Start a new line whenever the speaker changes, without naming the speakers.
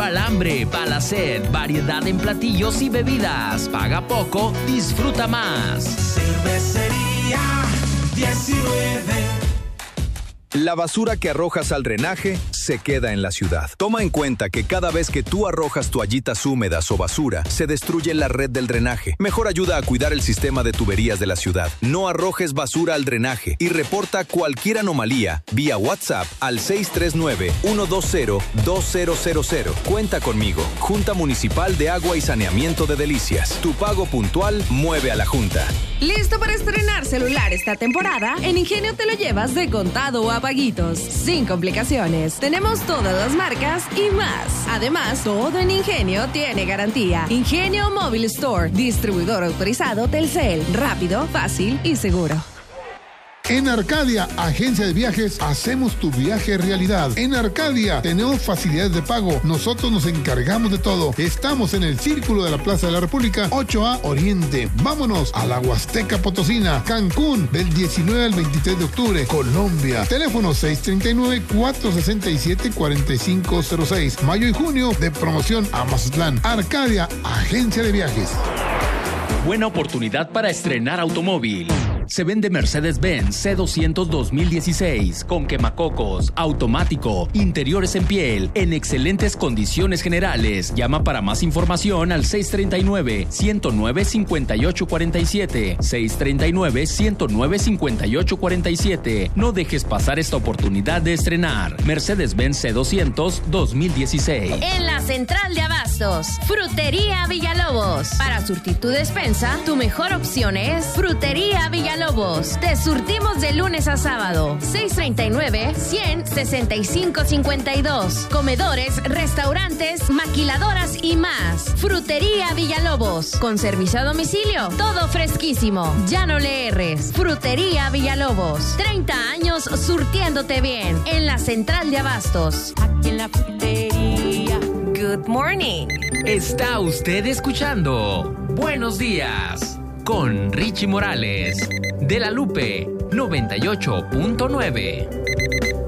al hambre, para la sed, variedad en platillos y bebidas. Paga poco, disfruta más.
Cervecería 19.
La basura que arrojas al drenaje se queda en la ciudad. Toma en cuenta que cada vez que tú arrojas toallitas húmedas o basura, se destruye la red del drenaje. Mejor ayuda a cuidar el sistema de tuberías de la ciudad. No arrojes basura al drenaje y reporta cualquier anomalía vía WhatsApp al 639-120-2000. Cuenta conmigo. Junta Municipal de Agua y Saneamiento de Delicias. Tu pago puntual mueve a la Junta.
¿Listo para estrenar celular esta temporada? En Ingenio te lo llevas de contado o a paguitos, sin complicaciones. Tenemos todas las marcas y más. Además, todo en Ingenio tiene garantía. Ingenio Mobile Store, distribuidor autorizado Telcel. Rápido, fácil y seguro.
En Arcadia, agencia de viajes, hacemos tu viaje realidad. En Arcadia tenemos facilidades de pago. Nosotros nos encargamos de todo. Estamos en el Círculo de la Plaza de la República, 8A Oriente. Vámonos a la Huasteca Potosina, Cancún, del 19 al 23 de octubre, Colombia. Teléfono 639-467-4506. Mayo y junio de promoción a Mazatlán. Arcadia, agencia de viajes.
Buena oportunidad para estrenar automóvil. Se vende Mercedes-Benz C200 2016 con quemacocos, automático, interiores en piel, en excelentes condiciones generales. Llama para más información al 639-109-5847. 639-109-5847. No dejes pasar esta oportunidad de estrenar Mercedes-Benz C200 2016.
En la Central de Abastos, Frutería Villalobos. Para surtir tu despensa, tu mejor opción es Frutería Villalobos. Te surtimos de lunes a sábado. 639-100-6552. Comedores, restaurantes, maquiladoras y más. Frutería Villalobos. Con servicio a domicilio. Todo fresquísimo. Ya no le erres. Frutería Villalobos. 30 años surtiéndote bien. En la Central de Abastos.
Aquí en la frutería.
Good morning.
Está usted escuchando Buenos Días con Richie Morales de La Lupe 98.9.